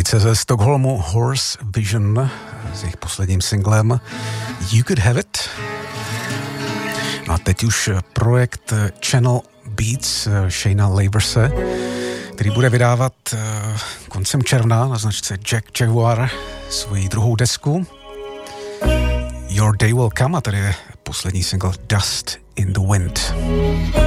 dvojice ze Stockholmu Horse Vision s jejich posledním singlem You Could Have It. No a teď už projekt Channel Beats Shayna Laverse, který bude vydávat koncem června na značce Jack Jaguar svoji druhou desku Your Day Will Come, a tady je poslední single Dust in the Wind.